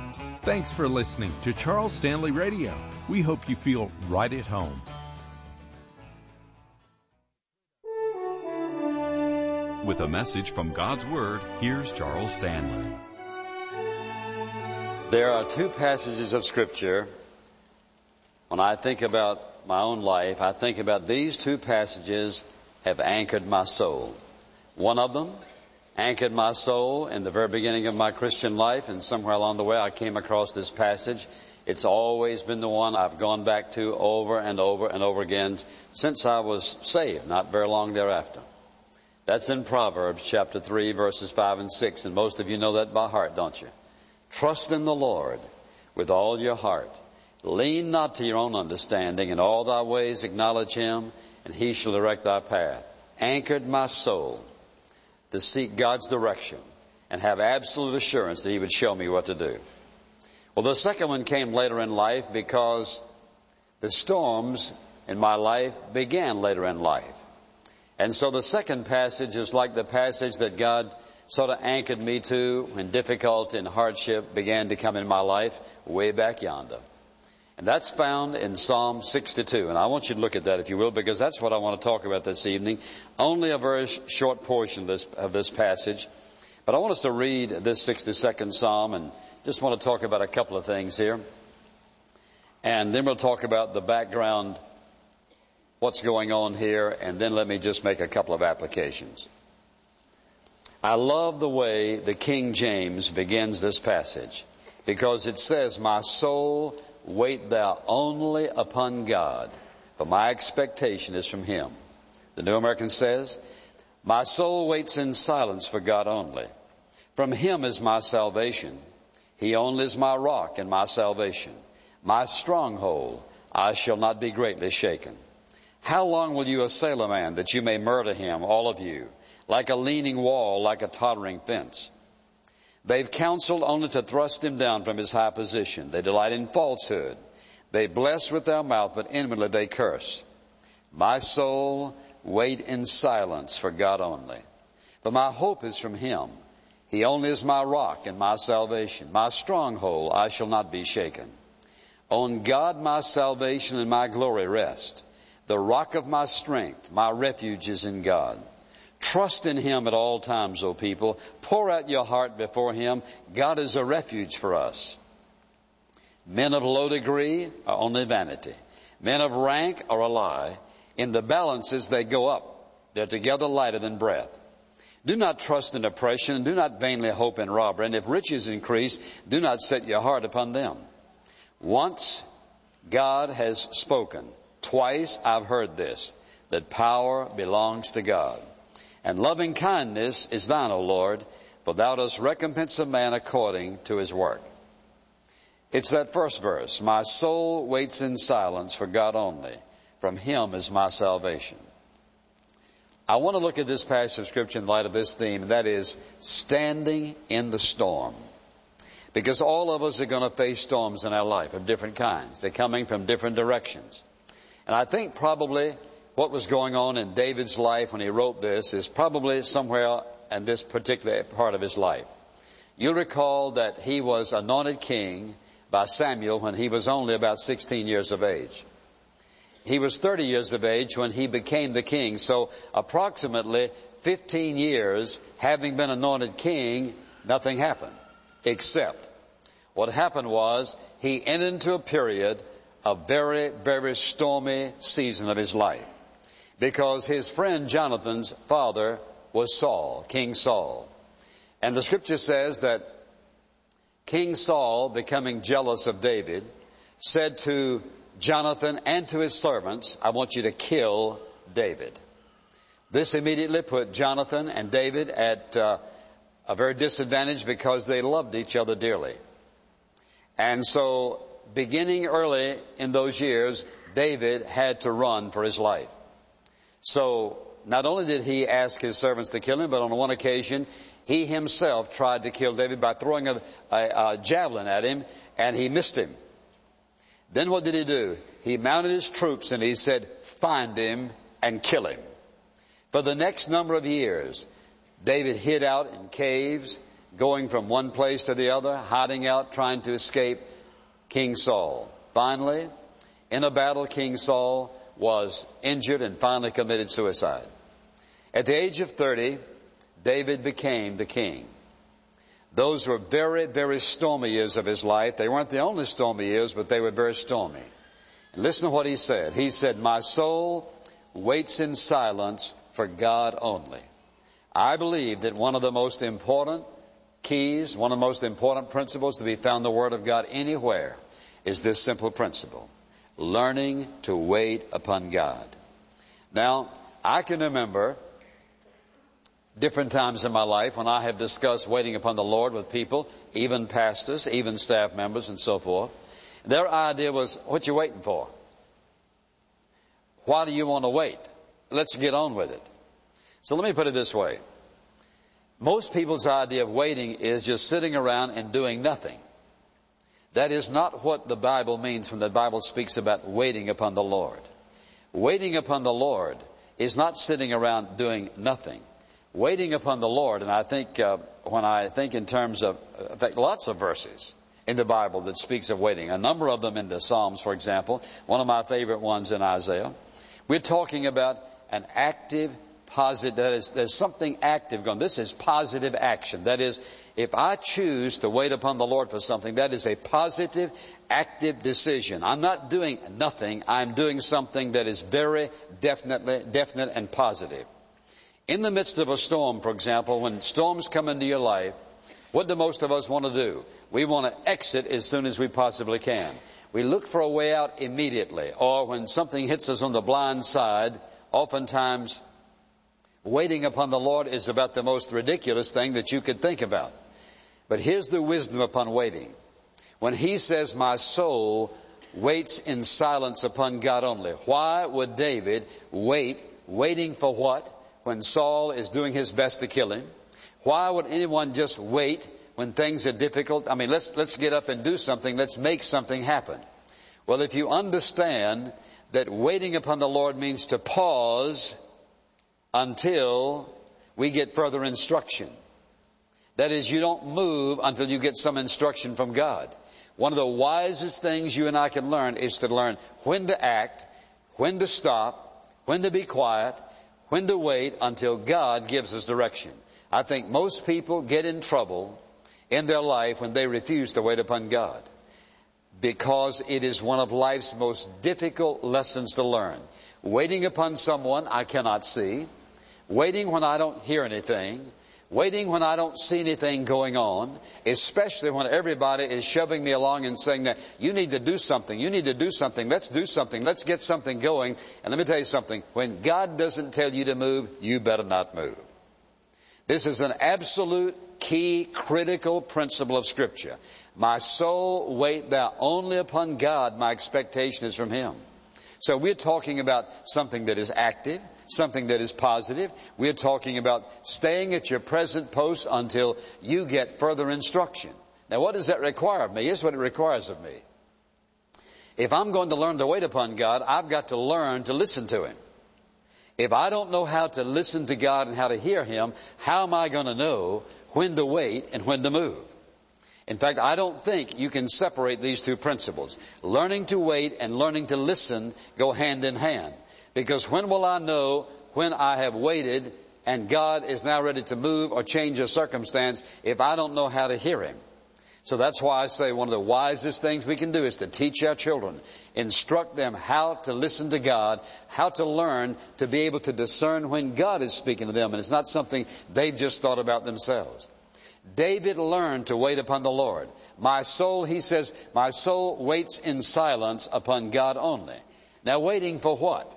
Thanks for listening to Charles Stanley Radio. We hope you feel right at home. With a message from God's Word, here's Charles Stanley. There are two passages of Scripture. When I think about my own life, I think about these two passages have anchored my soul. One of them anchored my soul in the very beginning of my Christian life, and somewhere along the way I came across this passage. It's always been the one I've gone back to over and over and over again since I was saved, not very long thereafter. That's in Proverbs chapter 3, verses 5 and 6, and most of you know that by heart, don't you? Trust in the Lord with all your heart. Lean not to your own understanding. In all thy ways acknowledge Him, and He shall direct thy path. Anchored my soul to seek God's direction and have absolute assurance that He would show me what to do. Well, the second one came later in life because the storms in my life began later in life. And so the second passage is like the passage that God sort of anchored me to when difficulty and hardship began to come in my life way back yonder. And that's found in Psalm 62. And I want you to look at that, if you will, because that's what I want to talk about this evening. Only a very short portion of this passage. But I want us to read this 62nd Psalm and just want to talk about a couple of things here. And then we'll talk about the background, what's going on here, and then let me just make a couple of applications. I love the way the King James begins this passage because it says, "My soul, wait thou only upon God, for my expectation is from Him." The New American says, "My soul waits in silence for God only. From Him is my salvation. He only is my rock and my salvation. My stronghold, I shall not be greatly shaken. How long will you assail a man that you may murder him, all of you, like a leaning wall, like a tottering fence? They've counseled only to thrust him down from his high position. They delight in falsehood. They bless with their mouth, but inwardly they curse. My soul, wait in silence for God only. For my hope is from Him. He only is my rock and my salvation. My stronghold, I shall not be shaken. On God my salvation and my glory rest. The rock of my strength, my refuge is in God. Trust in Him at all times, O people. Pour out your heart before Him. God is a refuge for us. Men of low degree are only vanity. Men of rank are a lie. In the balances they go up. They're together lighter than breath. Do not trust in oppression, and do not vainly hope in robbery. And if riches increase, do not set your heart upon them. Once God has spoken. Twice I've heard this, that power belongs to God. And loving kindness is thine, O Lord, for thou dost recompense a man according to his work. It's that first verse. My soul waits in silence for God only. From Him is my salvation. I want to look at this passage of Scripture in light of this theme, and that is standing in the storm. Because all of us are going to face storms in our life of different kinds. They're coming from different directions. And I think probably what was going on in David's life when he wrote this is probably somewhere in this particular part of his life. You'll recall that he was anointed king by Samuel when he was only about 16 years of age. He was 30 years of age when he became the king. So approximately 15 years having been anointed king, nothing happened. Except what happened was he entered into a period a very, very stormy season of his life. Because his friend Jonathan's father was Saul, King Saul. And the Scripture says that King Saul, becoming jealous of David, said to Jonathan and to his servants, I want you to kill David. This immediately put Jonathan and David at a very disadvantage because they loved each other dearly. And so beginning early in those years, David had to run for his life. So not only did he ask his servants to kill him, but on one occasion he himself tried to kill David by throwing a javelin at him, and he missed him. Then what did he do? He mounted his troops and he said, find him and kill him. For the next number of years, David hid out in caves going from one place to the other, hiding out, trying to escape King Saul. Finally, in a battle, King Saul was injured and finally committed suicide. At the age of 30, David became the king. Those were very, very stormy years of his life. They weren't the only stormy years, but they were very stormy. And listen to what he said. He said, "My soul waits in silence for God only." I believe that one of the most important keys, one of the most important principles to be found in the Word of God anywhere is this simple principle: learning to wait upon God. Now, I can remember different times in my life when I have discussed waiting upon the Lord with people, even pastors, even staff members and so forth. Their idea was, what you waiting for? Why do you want to wait? Let's get on with it. So let me put it this way. Most people's idea of waiting is just sitting around and doing nothing. That is not what the Bible means when the Bible speaks about waiting upon the Lord. Waiting upon the Lord is not sitting around doing nothing. Waiting upon the Lord, and I think when I think in terms of, in fact, lots of verses in the Bible that speaks of waiting, a number of them in the Psalms, for example, one of my favorite ones in Isaiah. We're talking about an active, positive, that is, there's something active going. This is positive action. That is, if I choose to wait upon the Lord for something, that is a positive, active decision. I'm not doing nothing. I'm doing something that is very definite and positive. In the midst of a storm, for example, when storms come into your life, what do most of us want to do? We want to exit as soon as we possibly can. We look for a way out immediately. Or when something hits us on the blind side, oftentimes waiting upon the Lord is about the most ridiculous thing that you could think about. But here's the wisdom upon waiting. When he says, "My soul waits in silence upon God only." Why would David wait? Waiting for what? When Saul is doing his best to kill him? Why would anyone just wait when things are difficult? I mean, let's get up and do something. Let's make something happen. Well, if you understand that waiting upon the Lord means to pause until we get further instruction. That is, you don't move until you get some instruction from God. One of the wisest things you and I can learn is to learn when to act, when to stop, when to be quiet, when to wait until God gives us direction. I think most people get in trouble in their life when they refuse to wait upon God, because it is one of life's most difficult lessons to learn. Waiting upon someone I cannot see, waiting when I don't hear anything, waiting when I don't see anything going on, especially when everybody is shoving me along and saying that you need to do something, you need to do something, let's do something, let's get something going. And let me tell you something, when God doesn't tell you to move, you better not move. This is an absolute key, critical principle of Scripture. My soul, wait thou only upon God, my expectation is from Him. So we're talking about something that is active, something that is positive. We're talking about staying at your present post until you get further instruction. Now, what does that require of me? Here's what it requires of me. If I'm going to learn to wait upon God, I've got to learn to listen to Him. If I don't know how to listen to God and how to hear Him, how am I going to know when to wait and when to move? In fact, I don't think you can separate these two principles. Learning to wait and learning to listen go hand in hand. Because when will I know when I have waited and God is now ready to move or change a circumstance if I don't know how to hear Him? So that's why I say one of the wisest things we can do is to teach our children, instruct them how to listen to God, how to learn to be able to discern when God is speaking to them. And it's not something they've just thought about themselves. David learned to wait upon the Lord. My soul, he says, my soul waits in silence upon God only. Now, waiting for what?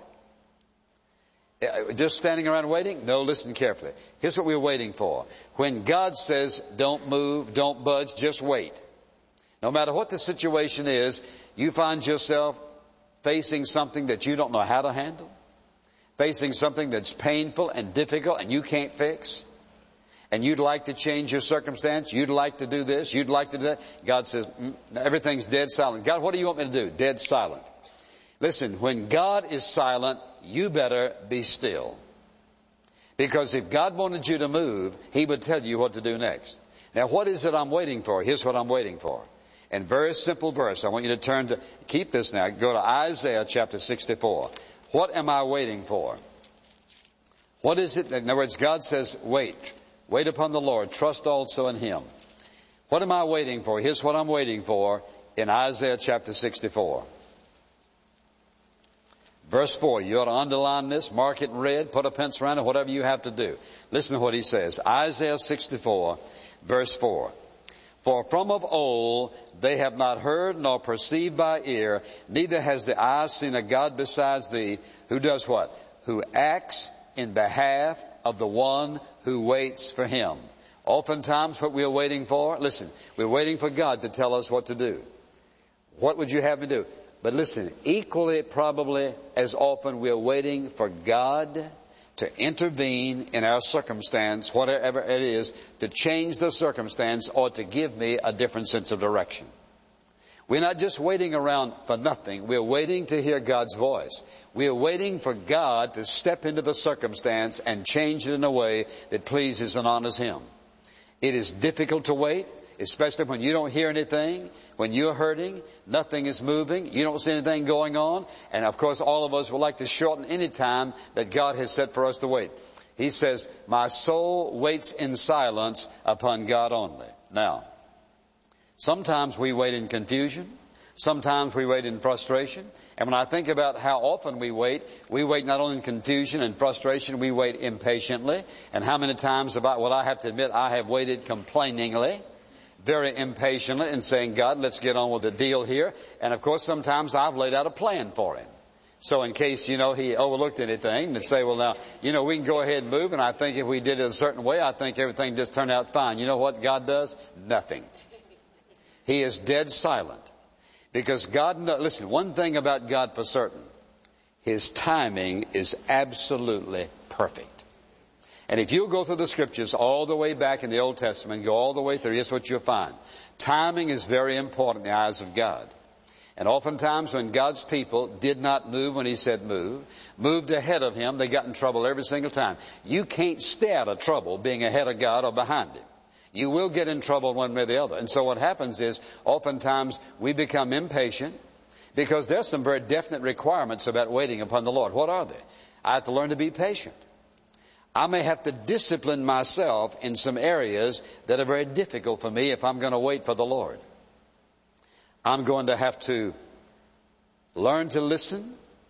Just standing around waiting? No, listen carefully. Here's what we're waiting for. When God says, don't move, don't budge, just wait. No matter what the situation is, you find yourself facing something that you don't know how to handle, facing something that's painful and difficult and you can't fix, and you'd like to change your circumstance, you'd like to do this, you'd like to do that. God says, everything's dead silent. God, what do you want me to do? Dead silent. Listen, when God is silent, you better be still. Because if God wanted you to move, He would tell you what to do next. Now, what is it I'm waiting for? Here's what I'm waiting for. In very simple verse, I want you to keep this now. Go to Isaiah chapter 64. What am I waiting for? What is it? In other words, God says, wait. Wait upon the Lord. Trust also in Him. What am I waiting for? Here's what I'm waiting for in Isaiah chapter 64. Verse 4. You ought to underline this, mark it in red, put a pencil around it, whatever you have to do. Listen to what he says. Isaiah 64, verse 4. For from of old they have not heard nor perceived by ear, neither has the eye seen a God besides thee, who does what? Who acts in behalf of the one who waits for Him. Oftentimes what we are waiting for, listen, we're waiting for God to tell us what to do. What would you have me do? But listen, equally probably as often we are waiting for God to intervene in our circumstance, whatever it is, to change the circumstance or to give me a different sense of direction. We're not just waiting around for nothing. We're waiting to hear God's voice. We're waiting for God to step into the circumstance and change it in a way that pleases and honors Him. It is difficult to wait, especially when you don't hear anything, when you're hurting, nothing is moving, you don't see anything going on. And of course, all of us would like to shorten any time that God has set for us to wait. He says, my soul waits in silence upon God only. Now, sometimes we wait in confusion. Sometimes we wait in frustration. And when I think about how often we wait not only in confusion and frustration, we wait impatiently. And how many times I have to admit, I have waited complainingly, very impatiently, and saying, God, let's get on with the deal here. And of course, sometimes I've laid out a plan for Him. So in case, He overlooked anything, and say, well, now, we can go ahead and move. And I think if we did it a certain way, I think everything just turned out fine. You know what God does? Nothing. He is dead silent. Because God, listen, one thing about God for certain, His timing is absolutely perfect. And if you go through the Scriptures all the way back in the Old Testament, go all the way through, here's what you'll find. Timing is very important in the eyes of God. And oftentimes when God's people did not move when He said move, moved ahead of Him, they got in trouble every single time. You can't stay out of trouble being ahead of God or behind Him. You will get in trouble one way or the other. And so what happens is, oftentimes we become impatient because there's some very definite requirements about waiting upon the Lord. What are they? I have to learn to be patient. I may have to discipline myself in some areas that are very difficult for me if I'm going to wait for the Lord. I'm going to have to learn to listen,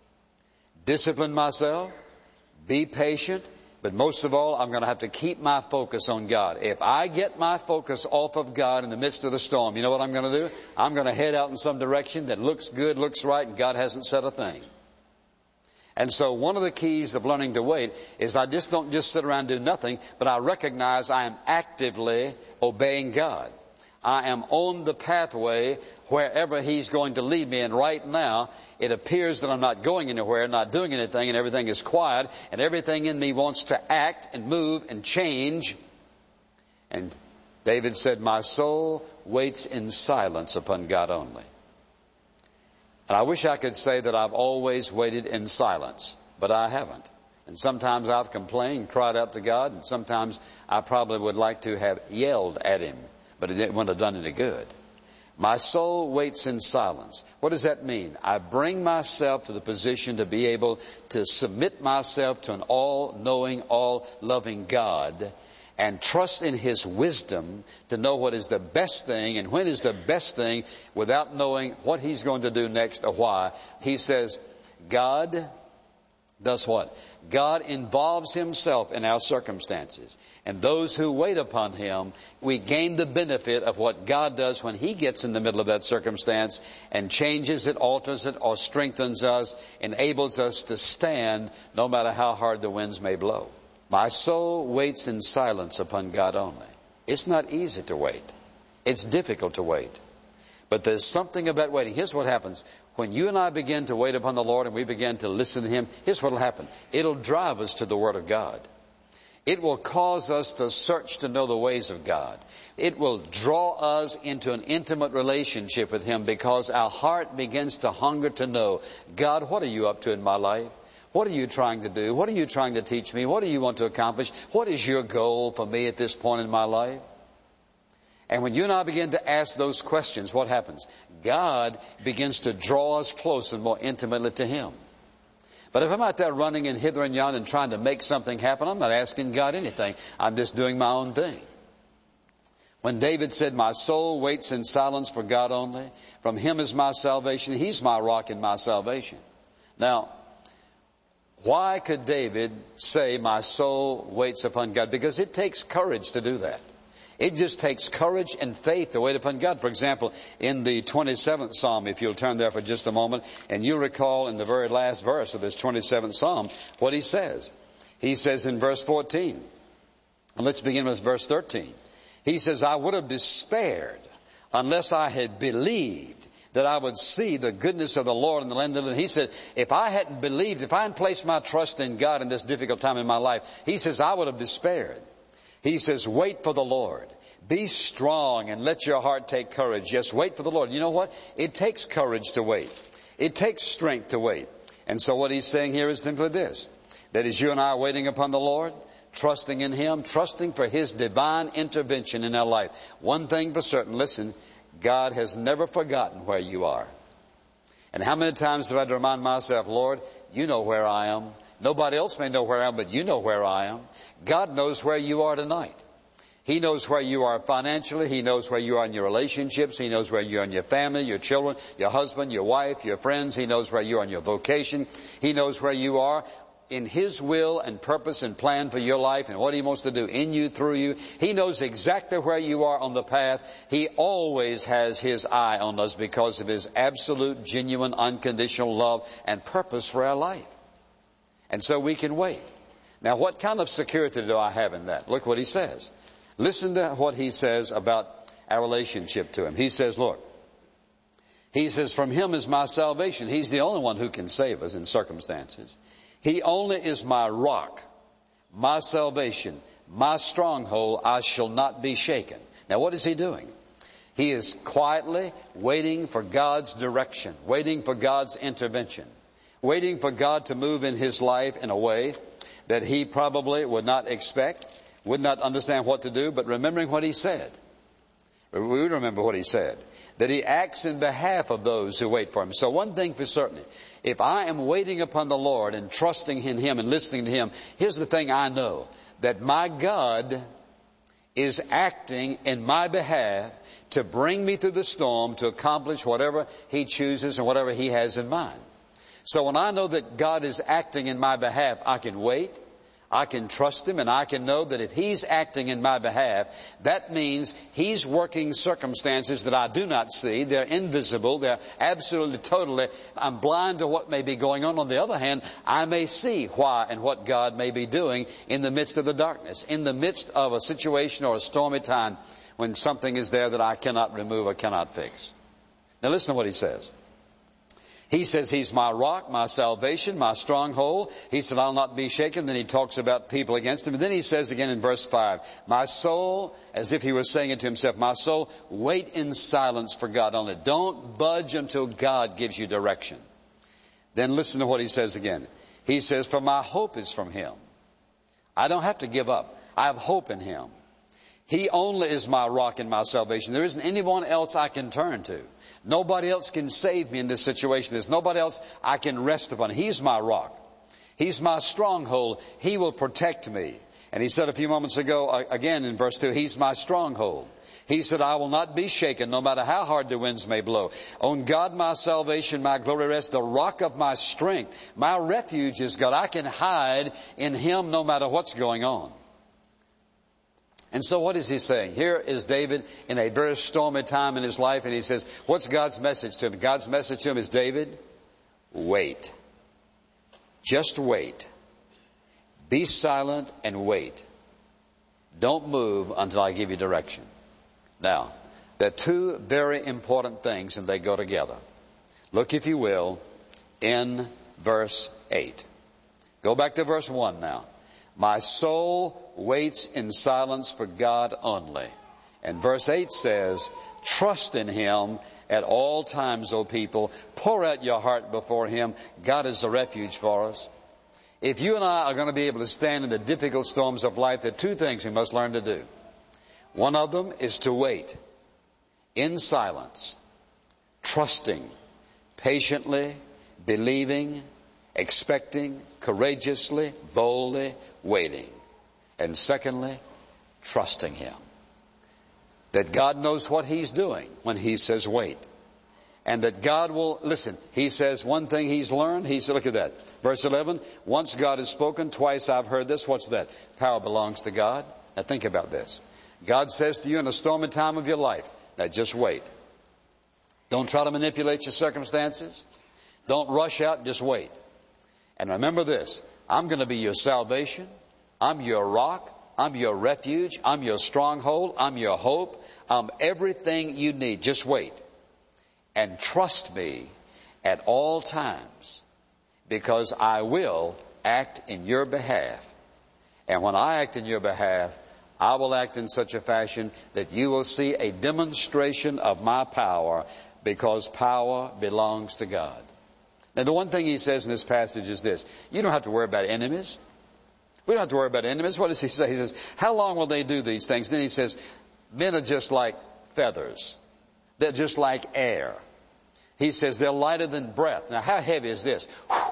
discipline myself, be patient, but most of all, I'm going to have to keep my focus on God. If I get my focus off of God in the midst of the storm, you know what I'm going to do? I'm going to head out in some direction that looks good, looks right, and God hasn't said a thing. And so one of the keys of learning to wait is I just don't just sit around and do nothing, but I recognize I am actively obeying God. I am on the pathway wherever He's going to lead me. And right now, it appears that I'm not going anywhere, not doing anything, and everything is quiet, and everything in me wants to act and move and change. And David said, my soul waits in silence upon God only. And I wish I could say that I've always waited in silence, but I haven't. And sometimes I've complained, cried out to God, and sometimes I probably would like to have yelled at Him, but it wouldn't have done any good. My soul waits in silence. What does that mean? I bring myself to the position to be able to submit myself to an all-knowing, all-loving God and trust in His wisdom to know what is the best thing and when is the best thing without knowing what He's going to do next or why. He says, God does what? God involves Himself in our circumstances. And those who wait upon Him, we gain the benefit of what God does when He gets in the middle of that circumstance and changes it, alters it, or strengthens us, enables us to stand no matter how hard the winds may blow. My soul waits in silence upon God only. It's not easy to wait. It's difficult to wait. But there's something about waiting. Here's what happens. When you and I begin to wait upon the Lord and we begin to listen to Him, here's what will happen. It'll drive us to the Word of God. It will cause us to search to know the ways of God. It will draw us into an intimate relationship with Him because our heart begins to hunger to know, God, what are you up to in my life? What are you trying to do? What are you trying to teach me? What do you want to accomplish? What is your goal for me at this point in my life? And when you and I begin to ask those questions, what happens? God begins to draw us closer and more intimately to Him. But if I'm out there running and hither and yon and trying to make something happen, I'm not asking God anything. I'm just doing my own thing. When David said, my soul waits in silence for God only, from Him is my salvation, He's my rock and my salvation. Now, why could David say, my soul waits upon God? Because it takes courage to do that. It just takes courage and faith to wait upon God. For example, in the 27th Psalm, if you'll turn there for just a moment, and you'll recall in the very last verse of this 27th Psalm what he says. He says in verse 14, and let's begin with verse 13. He says, I would have despaired unless I had believed that I would see the goodness of the Lord in the land of the living. He said, if I hadn't believed, if I hadn't placed my trust in God in this difficult time in my life, he says, I would have despaired. He says, wait for the Lord. Be strong and let your heart take courage. Yes, wait for the Lord. You know what? It takes courage to wait. It takes strength to wait. And so what he's saying here is simply this, that as you and I are waiting upon the Lord, trusting in Him, trusting for His divine intervention in our life. One thing for certain, listen, God has never forgotten where you are. And how many times have I had to remind myself, Lord, you know where I am. Nobody else may know where I am, but you know where I am. God knows where you are tonight. He knows where you are financially. He knows where you are in your relationships. He knows where you are in your family, your children, your husband, your wife, your friends. He knows where you are in your vocation. He knows where you are in His will and purpose and plan for your life and what He wants to do in you, through you. He knows exactly where you are on the path. He always has His eye on us because of His absolute, genuine, unconditional love and purpose for our life. And so we can wait. Now, what kind of security do I have in that? Look what he says. Listen to what he says about our relationship to Him. He says, look, he says, from Him is my salvation. He's the only one who can save us in circumstances. He only is my rock, my salvation, my stronghold. I shall not be shaken. Now, what is he doing? He is quietly waiting for God's direction, waiting for God's intervention, waiting for God to move in his life in a way that he probably would not expect, would not understand what to do, but remembering what he said. We remember what he said, that he acts in behalf of those who wait for him. So one thing for certain, if I am waiting upon the Lord and trusting in Him and listening to Him, here's the thing I know, that my God is acting in my behalf to bring me through the storm to accomplish whatever He chooses and whatever He has in mind. So when I know that God is acting in my behalf, I can wait, I can trust Him, and I can know that if He's acting in my behalf, that means He's working circumstances that I do not see. They're invisible. They're absolutely, totally, I'm blind to what may be going on. On the other hand, I may see why and what God may be doing in the midst of the darkness, in the midst of a situation or a stormy time when something is there that I cannot remove or cannot fix. Now listen to what he says. He says He's my rock, my salvation, my stronghold. He said, I'll not be shaken. Then he talks about people against him. And then he says again in verse 5, my soul, as if he was saying it to himself, my soul, wait in silence for God only. Don't budge until God gives you direction. Then listen to what he says again. He says, for my hope is from Him. I don't have to give up. I have hope in Him. He only is my rock and my salvation. There isn't anyone else I can turn to. Nobody else can save me in this situation. There's nobody else I can rest upon. He's my rock. He's my stronghold. He will protect me. And he said a few moments ago, again in verse 2, He's my stronghold. He said, I will not be shaken no matter how hard the winds may blow. On God my salvation, my glory rests, the rock of my strength. My refuge is God. I can hide in Him no matter what's going on. And so what is he saying? Here is David in a very stormy time in his life, and he says, what's God's message to him? God's message to him is, David, wait. Just wait. Be silent and wait. Don't move until I give you direction. Now, there are two very important things, and they go together. Look, if you will, in verse 8. Go back to verse 1 now. My soul waits in silence for God only. And verse 8 says, trust in Him at all times, O people. Pour out your heart before Him. God is a refuge for us. If you and I are going to be able to stand in the difficult storms of life, there are two things we must learn to do. One of them is to wait in silence, trusting, patiently, believing, expecting, courageously, boldly, waiting. And secondly, trusting Him. That God knows what He's doing when He says wait. And that God will, listen, He says one thing He's learned. He said, look at that. Verse 11, once God has spoken, twice I've heard this. What's that? Power belongs to God. Now think about this. God says to you in a stormy time of your life, now just wait. Don't try to manipulate your circumstances. Don't rush out, just wait. And remember this, I'm going to be your salvation. I'm your rock. I'm your refuge. I'm your stronghold. I'm your hope. I'm everything you need. Just wait. And trust me at all times, because I will act in your behalf. And when I act in your behalf, I will act in such a fashion that you will see a demonstration of my power, because power belongs to God. Now, the one thing He says in this passage is this. You don't have to worry about enemies. We don't have to worry about enemies. What does He say? He says, how long will they do these things? Then He says, men are just like feathers. They're just like air. He says, they're lighter than breath. Now, how heavy is this?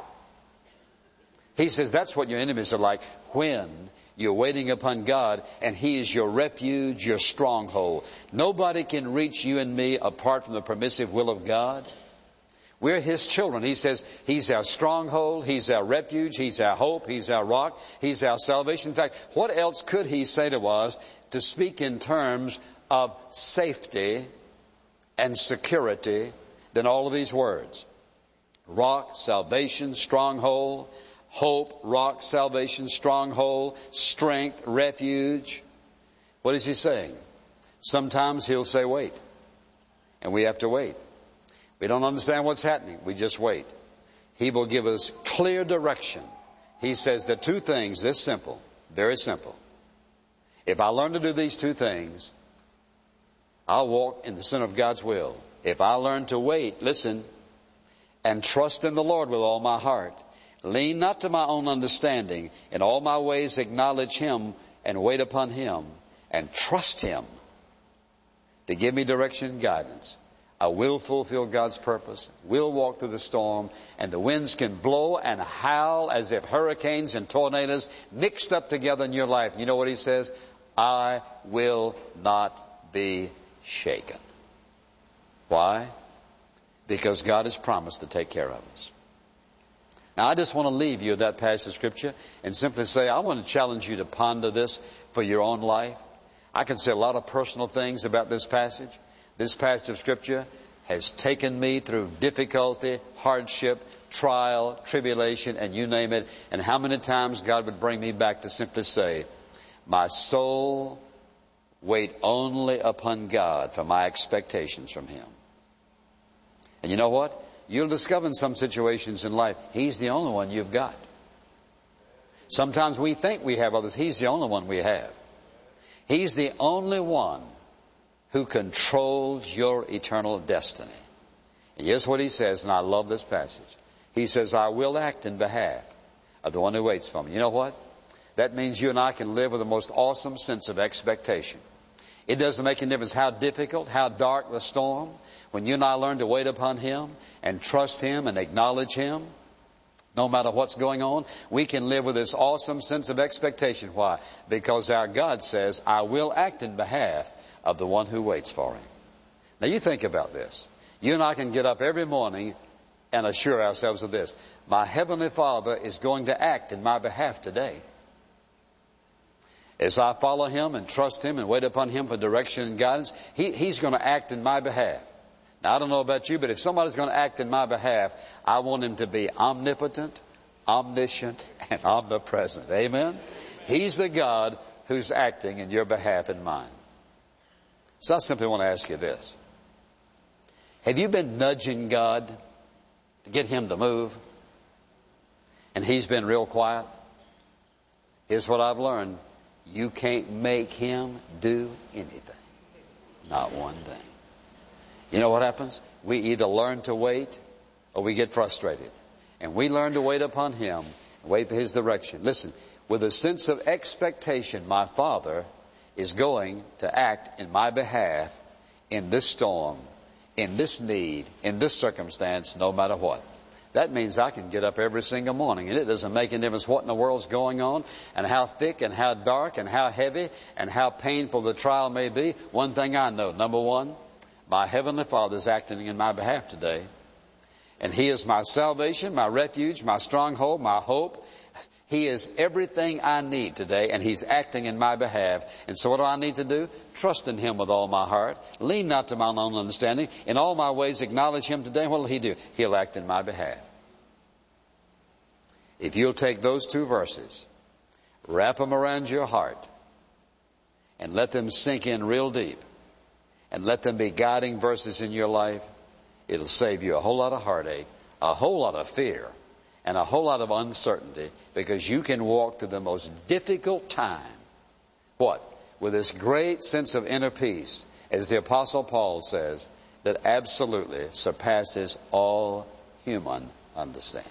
He says, that's what your enemies are like when you're waiting upon God, and He is your refuge, your stronghold. Nobody can reach you and me apart from the permissive will of God. We're His children. He says He's our stronghold, He's our refuge, He's our hope, He's our rock, He's our salvation. In fact, what else could He say to us to speak in terms of safety and security than all of these words? Rock, salvation, stronghold, hope, rock, salvation, stronghold, strength, refuge. What is He saying? Sometimes He'll say wait. And we have to wait. We don't understand what's happening. We just wait. He will give us clear direction. He says the two things, this simple, very simple. If I learn to do these two things, I'll walk in the center of God's will. If I learn to wait, listen, and trust in the Lord with all my heart, lean not to my own understanding, in all my ways acknowledge Him and wait upon Him and trust Him to give me direction and guidance, I will fulfill God's purpose, will walk through the storm, and the winds can blow and howl as if hurricanes and tornadoes mixed up together in your life. You know what He says? I will not be shaken. Why? Because God has promised to take care of us. Now, I just want to leave you with that passage of Scripture and simply say, I want to challenge you to ponder this for your own life. I can say a lot of personal things about this passage. This passage of Scripture has taken me through difficulty, hardship, trial, tribulation, and you name it. And how many times God would bring me back to simply say, my soul, wait only upon God for my expectations from Him. And you know what? You'll discover in some situations in life, He's the only one you've got. Sometimes we think we have others. He's the only one we have. He's the only one who controls your eternal destiny. And here's what He says, and I love this passage. He says, I will act in behalf of the one who waits for me. You know what? That means you and I can live with the most awesome sense of expectation. It doesn't make any difference how difficult, how dark the storm. When you and I learn to wait upon Him and trust Him and acknowledge Him, no matter what's going on, we can live with this awesome sense of expectation. Why? Because our God says, I will act in behalf of the one who waits for Him. Now you think about this. You and I can get up every morning and assure ourselves of this. My Heavenly Father is going to act in my behalf today. As I follow Him and trust Him and wait upon Him for direction and guidance, He's going to act in my behalf. Now I don't know about you, but if somebody's going to act in my behalf, I want Him to be omnipotent, omniscient, and omnipresent. Amen? He's the God who's acting in your behalf and mine. So I simply want to ask you this. Have you been nudging God to get Him to move? And He's been real quiet? Here's what I've learned. You can't make Him do anything. Not one thing. You know what happens? We either learn to wait or we get frustrated. And we learn to wait upon Him, wait for His direction. Listen, with a sense of expectation, my Father is going to act in my behalf in this storm, in this need, in this circumstance, no matter what. That means I can get up every single morning, and it doesn't make any difference what in the world's going on and how thick and how dark and how heavy and how painful the trial may be. One thing I know, number one, my Heavenly Father is acting in my behalf today. And He is my salvation, my refuge, my stronghold, my hope. He is everything I need today, and He's acting in my behalf. And so what do I need to do? Trust in Him with all my heart. Lean not to my own understanding. In all my ways acknowledge Him today. What will He do? He'll act in my behalf. If you'll take those two verses, wrap them around your heart, and let them sink in real deep, and let them be guiding verses in your life, it'll save you a whole lot of heartache, a whole lot of fear, and a whole lot of uncertainty, because you can walk through the most difficult time. What? With this great sense of inner peace, as the Apostle Paul says, that absolutely surpasses all human understanding.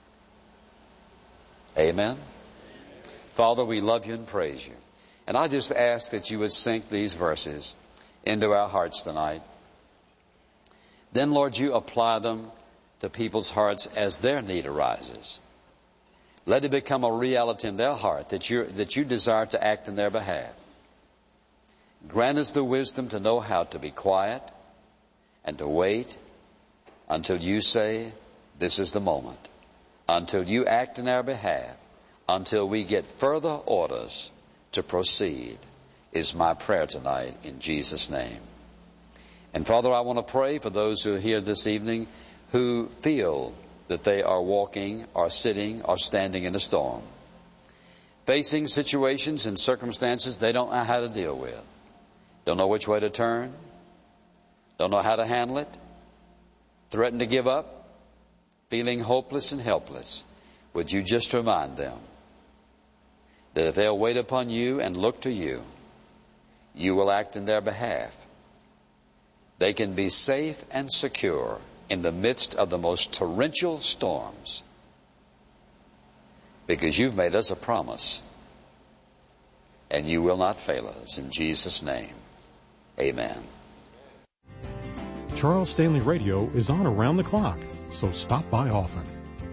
Amen? Father, we love You and praise You. And I just ask that You would sink these verses into our hearts tonight. Then, Lord, You apply them to people's hearts as their need arises. Let it become a reality in their heart that you desire to act in their behalf. Grant us the wisdom to know how to be quiet and to wait until You say, this is the moment. Until You act in our behalf. Until we get further orders to proceed, is my prayer tonight in Jesus' name. And Father, I want to pray for those who are here this evening who feel that they are walking or sitting or standing in a storm, facing situations and circumstances they don't know how to deal with, don't know which way to turn, don't know how to handle it, threaten to give up, feeling hopeless and helpless. Would You just remind them that if they'll wait upon You and look to You, You will act in their behalf. They can be safe and secure in the midst of the most torrential storms, because You've made us a promise, and You will not fail us. In Jesus' name, amen. Charles Stanley Radio is on around the clock, so stop by often.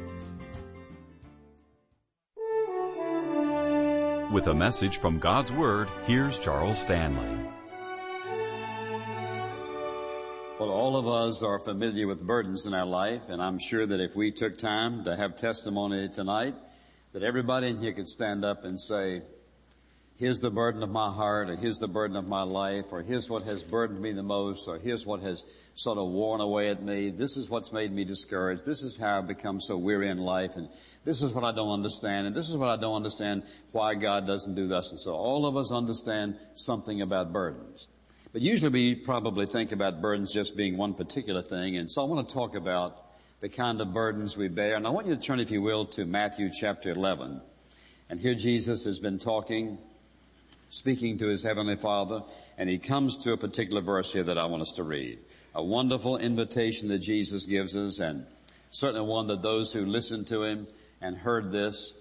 With a message from God's Word, here's Charles Stanley. Well, all of us are familiar with burdens in our life, and I'm sure that if we took time to have testimony tonight, that everybody in here could stand up and say, here's the burden of my heart, or here's the burden of my life, or here's what has burdened me the most, or here's what has sort of worn away at me. This is what's made me discouraged. This is how I've become so weary in life, and this is what I don't understand, and this is what I don't understand why God doesn't do this. And so all of us understand something about burdens. But usually we probably think about burdens just being one particular thing, and so I want to talk about the kind of burdens we bear. And I want you to turn, if you will, to Matthew chapter 11. And here Jesus has been speaking to His Heavenly Father, and He comes to a particular verse here that I want us to read. A wonderful invitation that Jesus gives us, and certainly one that those who listened to Him and heard this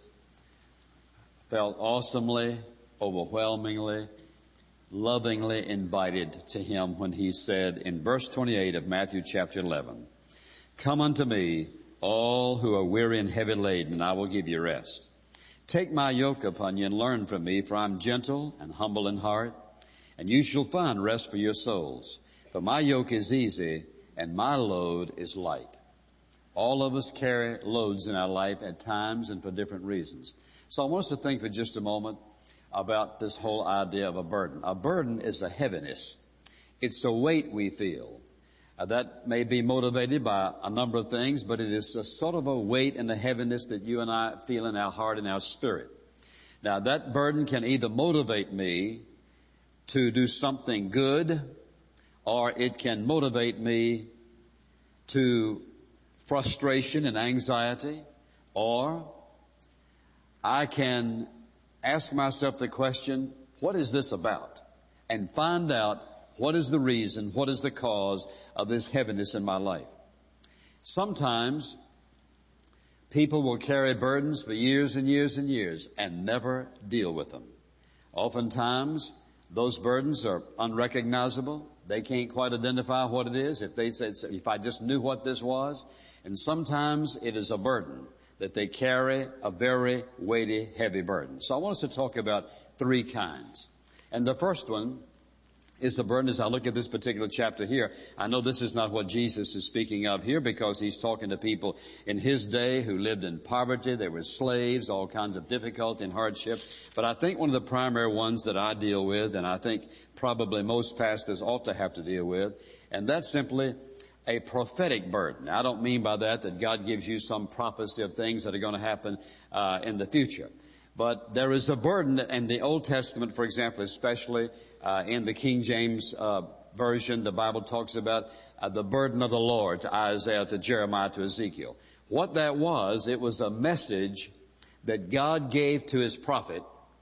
felt awesomely, overwhelmingly, lovingly invited to Him when He said in verse 28 of Matthew chapter 11, come unto me, all who are weary and heavy laden, and I will give you rest. Take my yoke upon you and learn from me, for I am gentle and humble in heart, and you shall find rest for your souls. For my yoke is easy and my load is light. All of us carry loads in our life at times and for different reasons. So I want us to think for just a moment about this whole idea of a burden. A burden is a heaviness. It's a weight we feel. That may be motivated by a number of things, but it is a sort of a weight and a heaviness that you and I feel in our heart and our spirit. Now, that burden can either motivate me to do something good, or it can motivate me to frustration and anxiety, or I can ask myself the question, what is this about? And find out what is the reason, what is the cause of this heaviness in my life. Sometimes people will carry burdens for years and years and years and never deal with them. Oftentimes Those burdens are unrecognizable. They can't quite identify what it is. If they said, if I just knew what this was. And sometimes it is a burden that they carry, a very weighty, heavy burden. So I want us to talk about three kinds. And the first one is the burden. As I look at this particular chapter here, I know this is not what Jesus is speaking of here, because he's talking to people in his day who lived in poverty. They were slaves, all kinds of difficulty and hardship. But I think one of the primary ones that I deal with, and I think probably most pastors ought to have to deal with, and that's simply a prophetic burden. Now, I don't mean by that God gives you some prophecy of things that are going to happen in the future. But there is a burden in the Old Testament, for example, especially in the King James Version. The Bible talks about the burden of the Lord to Isaiah, to Jeremiah, to Ezekiel. What that was, it was a message that God gave to his prophet,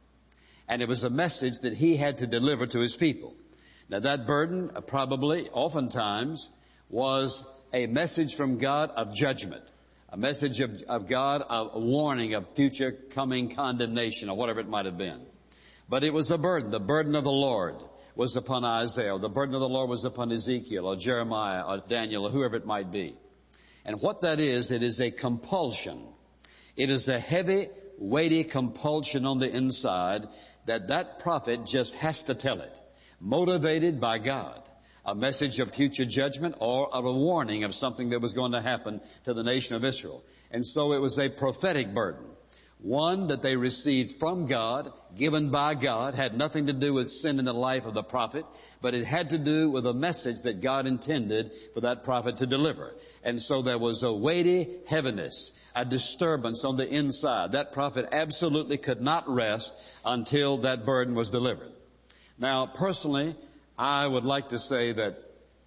and it was a message that he had to deliver to his people. Now, that burden probably, oftentimes, was a message from God of judgment, a message of God, a warning of future coming condemnation or whatever it might have been. But it was a burden. The burden of the Lord was upon Isaiah. The burden of the Lord was upon Ezekiel or Jeremiah or Daniel or whoever it might be. And what that is, it is a compulsion. It is a heavy, weighty compulsion on the inside that prophet just has to tell it, motivated by God. A message of future judgment or of a warning of something that was going to happen to the nation of Israel. And so it was a prophetic burden. One that they received from God, given by God, had nothing to do with sin in the life of the prophet, but it had to do with a message that God intended for that prophet to deliver. And so there was a weighty heaviness, a disturbance on the inside. That prophet absolutely could not rest until that burden was delivered. Now, personally, I would like to say that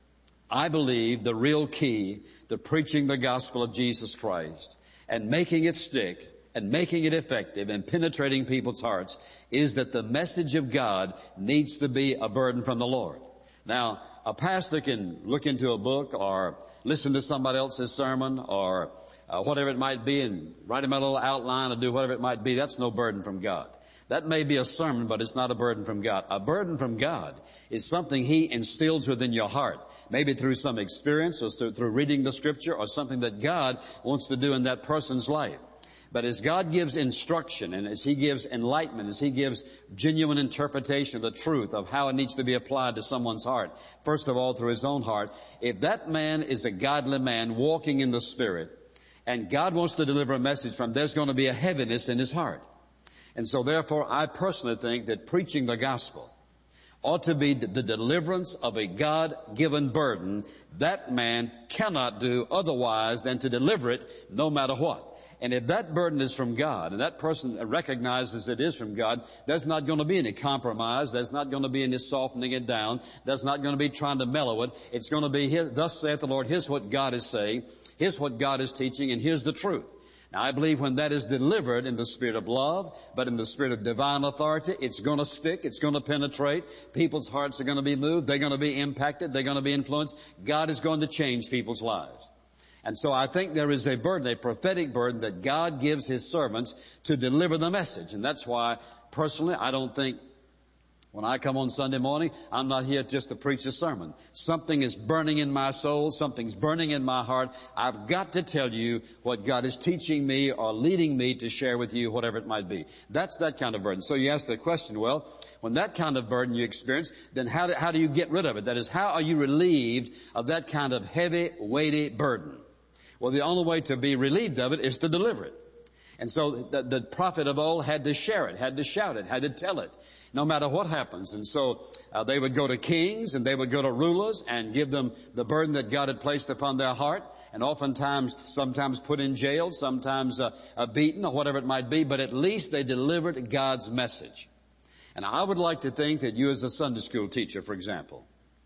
I believe the real key to preaching the gospel of Jesus Christ and making it stick and making it effective and penetrating people's hearts is that the message of God needs to be a burden from the Lord. Now, a pastor can look into a book or listen to somebody else's sermon or whatever it might be and write him a little outline or do whatever it might be. That's no burden from God. That may be a sermon, but it's not a burden from God. A burden from God is something he instills within your heart, maybe through some experience or through reading the Scripture or something that God wants to do in that person's life. But as God gives instruction and as he gives enlightenment, as he gives genuine interpretation of the truth of how it needs to be applied to someone's heart, first of all through his own heart, if that man is a godly man walking in the Spirit and God wants to deliver a message from, there's going to be a heaviness in his heart. And so therefore, I personally think that preaching the gospel ought to be the deliverance of a God-given burden that man cannot do otherwise than to deliver it no matter what. And if that burden is from God and that person recognizes it is from God, there's not going to be any compromise. There's not going to be any softening it down. There's not going to be trying to mellow it. It's going to be, thus saith the Lord, here's what God is saying, here's what God is teaching, and here's the truth. Now, I believe when that is delivered in the spirit of love, but in the spirit of divine authority, it's going to stick, it's going to penetrate. People's hearts are going to be moved, they're going to be impacted, they're going to be influenced. God is going to change people's lives. And so I think there is a burden, a prophetic burden that God gives his servants to deliver the message. And that's why, personally, I don't think when I come on Sunday morning, I'm not here just to preach a sermon. Something is burning in my soul. Something's burning in my heart. I've got to tell you what God is teaching me or leading me to share with you, whatever it might be. That's that kind of burden. So you ask the question, well, when that kind of burden you experience, then how do you get rid of it? That is, how are you relieved of that kind of heavy, weighty burden? Well, the only way to be relieved of it is to deliver it. And so the prophet of old had to share it, had to shout it, had to tell it, no matter what happens. And so they would go to kings and they would go to rulers and give them the burden that God had placed upon their heart, and sometimes put in jail, sometimes beaten or whatever it might be, but at least they delivered God's message. And I would like to think that you as a Sunday school teacher, for example,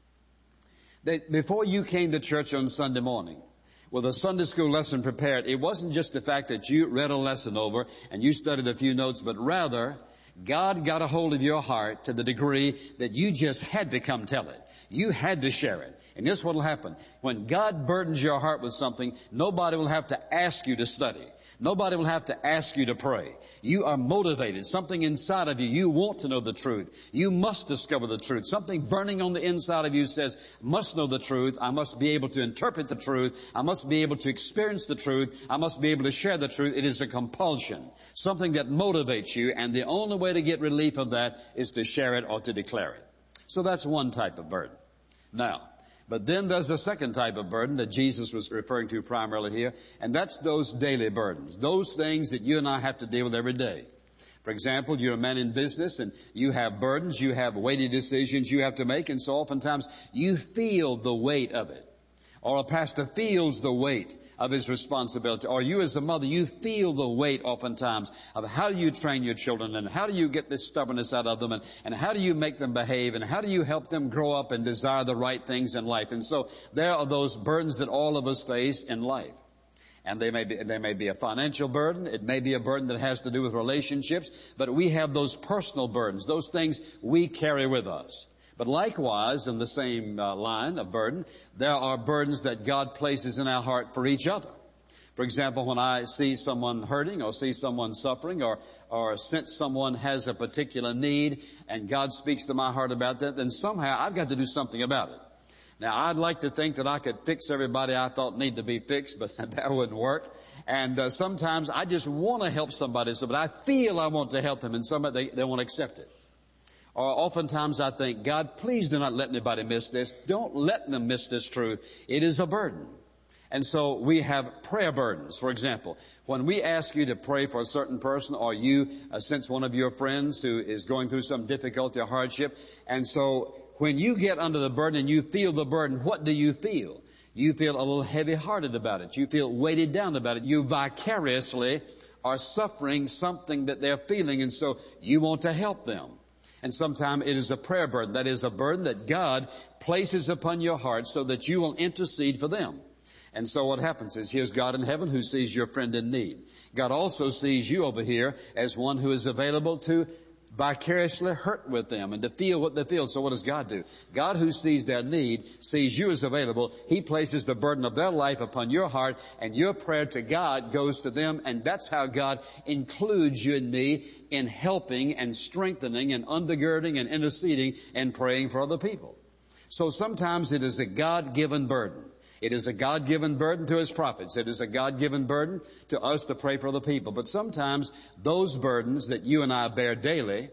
that before you came to church on Sunday morning, with a Sunday school lesson prepared, it wasn't just the fact that you read a lesson over and you studied a few notes, but rather God got a hold of your heart to the degree that you just had to come tell it. You had to share it. And here's what will happen. When God burdens your heart with something, nobody will have to ask you to study. Nobody will have to ask you to pray. You are motivated. Something inside of you, you want to know the truth. You must discover the truth. Something burning on the inside of you says, I must know the truth. I must be able to interpret the truth. I must be able to experience the truth. I must be able to share the truth. It is a compulsion. Something that motivates you, and the only way to get relief of that is to share it or to declare it. So that's one type of burden. Now, but then there's a second type of burden that Jesus was referring to primarily here, and that's those daily burdens, those things that you and I have to deal with every day. For example, you're a man in business and you have burdens, you have weighty decisions you have to make, and so oftentimes you feel the weight of it. Or a pastor feels the weight of his responsibility. Or you as a mother, you feel the weight oftentimes of how do you train your children, and how do you get this stubbornness out of them, and how do you make them behave, and how do you help them grow up and desire the right things in life. And so there are those burdens that all of us face in life. And they may be a financial burden. It may be a burden that has to do with relationships. But we have those personal burdens, those things we carry with us. But likewise, in the same line of burden, there are burdens that God places in our heart for each other. For example, when I see someone hurting or see someone suffering or sense someone has a particular need and God speaks to my heart about that, then somehow I've got to do something about it. Now, I'd like to think that I could fix everybody I thought need to be fixed, but that wouldn't work. And sometimes I just want to help somebody, but I feel I want to help them, and somebody they won't accept it. Or oftentimes I think, God, please do not let anybody miss this. Don't let them miss this truth. It is a burden. And so we have prayer burdens. For example, when we ask you to pray for a certain person, or you sense one of your friends who is going through some difficulty or hardship, and so when you get under the burden and you feel the burden, what do you feel? You feel a little heavy-hearted about it. You feel weighted down about it. You vicariously are suffering something that they're feeling, and so you want to help them. And sometimes it is a prayer burden. That is a burden that God places upon your heart so that you will intercede for them. And so what happens is, here's God in heaven who sees your friend in need. God also sees you over here as one who is available to vicariously hurt with them and to feel what they feel. So what does God do? God, who sees their need, sees you as available. He places the burden of their life upon your heart, and your prayer to God goes to them, and that's how God includes you and me in helping and strengthening and undergirding and interceding and praying for other people. So sometimes it is a God-given burden. It is a God-given burden to His prophets. It is a God-given burden to us to pray for other people. But sometimes those burdens that you and I bear daily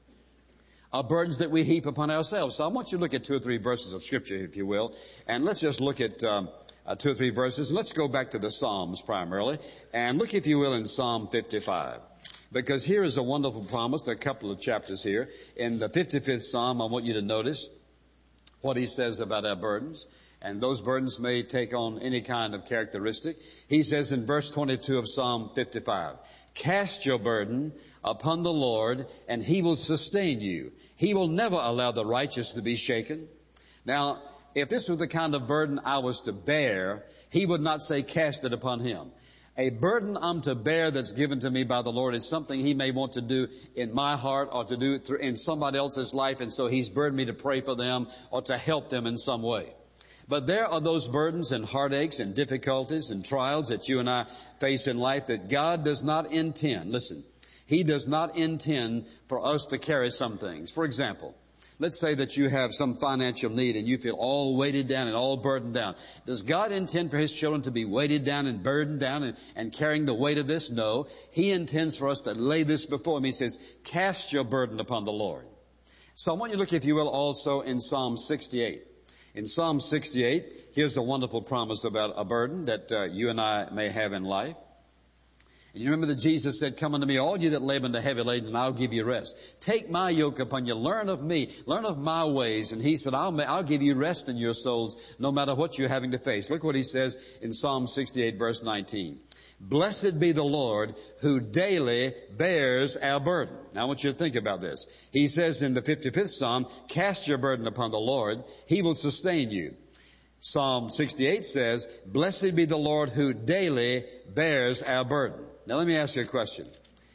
are burdens that we heap upon ourselves. So I want you to look at 2 or 3 verses of Scripture, if you will. And let's just look at 2 or 3 verses. Let's go back to the Psalms primarily. And look, if you will, in Psalm 55. Because here is a wonderful promise. There are a couple of chapters here. In the 55th Psalm, I want you to notice what he says about our burdens. And those burdens may take on any kind of characteristic. He says in verse 22 of Psalm 55, cast your burden upon the Lord, and He will sustain you. He will never allow the righteous to be shaken. Now, if this was the kind of burden I was to bear, He would not say cast it upon Him. A burden I'm to bear that's given to me by the Lord is something He may want to do in my heart or to do in somebody else's life, and so He's burdened me to pray for them or to help them in some way. But there are those burdens and heartaches and difficulties and trials that you and I face in life that God does not intend. Listen, He does not intend for us to carry some things. For example, let's say that you have some financial need and you feel all weighted down and all burdened down. Does God intend for His children to be weighted down and burdened down and carrying the weight of this? No. He intends for us to lay this before Him. He says, cast your burden upon the Lord. So I want you to look, if you will, also in Psalm 68. In Psalm 68, here's a wonderful promise about a burden that you and I may have in life. And you remember that Jesus said, come unto me, all you that labor and are heavy laden, and I'll give you rest. Take my yoke upon you. Learn of me. Learn of my ways. And He said, I'll give you rest in your souls, no matter what you're having to face. Look what He says in Psalm 68, verse 19. Blessed be the Lord who daily bears our burden. Now I want you to think about this. He says in the 55th Psalm, cast your burden upon the Lord. He will sustain you. Psalm 68 says, blessed be the Lord who daily bears our burden. Now let me ask you a question.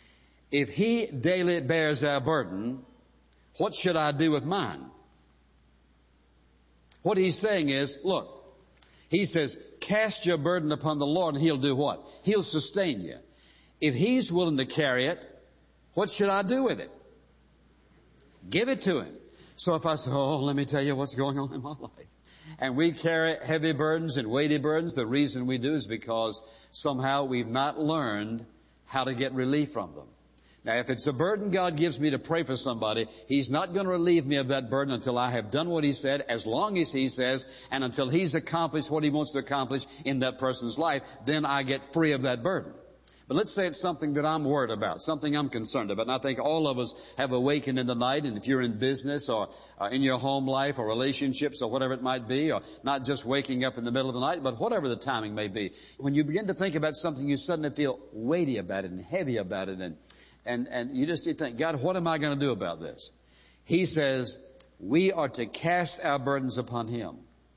If He daily bears our burden, what should I do with mine? What he's saying is, look, he says, cast your burden upon the Lord and He'll do what? He'll sustain you. If He's willing to carry it, what should I do with it? Give it to Him. So if I say, oh, let me tell you what's going on in my life. And we carry heavy burdens and weighty burdens, the reason we do is because somehow we've not learned how to get relief from them. Now, if it's a burden God gives me to pray for somebody, He's not going to relieve me of that burden until I have done what He said, as long as He says, and until He's accomplished what He wants to accomplish in that person's life, then I get free of that burden. But let's say it's something that I'm worried about, something I'm concerned about. And I think all of us have awakened in the night, and if you're in business or in your home life or relationships or whatever it might be, or not just waking up in the middle of the night, but whatever the timing may be, when you begin to think about something, you suddenly feel weighty about it and heavy about it, and you just think, God, what am I going to do about this? He says, we are to cast our burdens upon Him.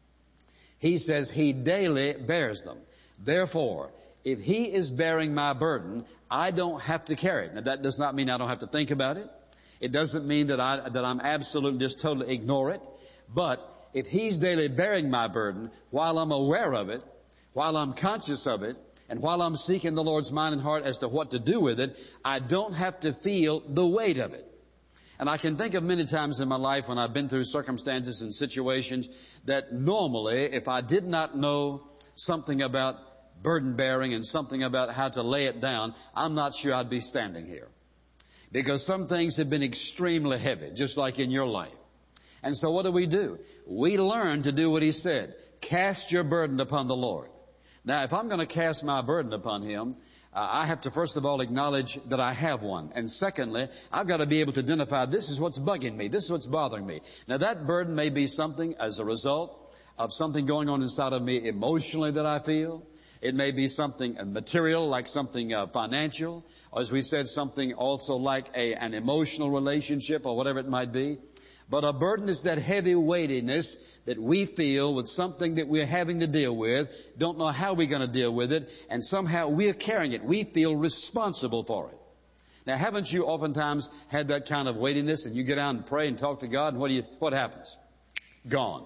He says He daily bears them. Therefore, if He is bearing my burden, I don't have to carry it. Now, that does not mean I don't have to think about it. It doesn't mean that I'm absolutely just totally ignore it. But if He's daily bearing my burden, while I'm aware of it, while I'm conscious of it, and while I'm seeking the Lord's mind and heart as to what to do with it, I don't have to feel the weight of it. And I can think of many times in my life when I've been through circumstances and situations that normally, if I did not know something about burden bearing and something about how to lay it down, I'm not sure I'd be standing here. Because some things have been extremely heavy, just like in your life. And so what do? We learn to do what He said. Cast your burden upon the Lord. Now, if I'm going to cast my burden upon Him, I have to first of all acknowledge that I have one. And secondly, I've got to be able to identify this is what's bugging me. This is what's bothering me. Now, that burden may be something as a result of something going on inside of me emotionally that I feel. It may be something material, like something financial, or as we said, something also like an emotional relationship or whatever it might be. But a burden is that heavy weightiness that we feel with something that we're having to deal with, don't know how we're going to deal with it, and somehow we're carrying it. We feel responsible for it. Now, haven't you oftentimes had that kind of weightiness, and you get out and pray and talk to God, and what happens? Gone.